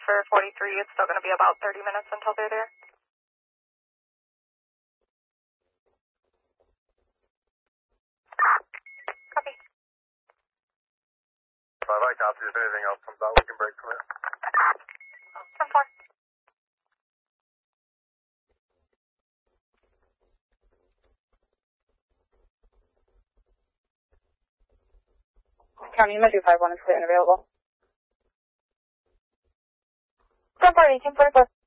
for 43. It's still going to be about 30 minutes until they're there. Copy. 5, I copy. If anything else comes out, we can break from it. 10-4. County, I'm going to do 5-1 is clear and available. 10-4, 1844.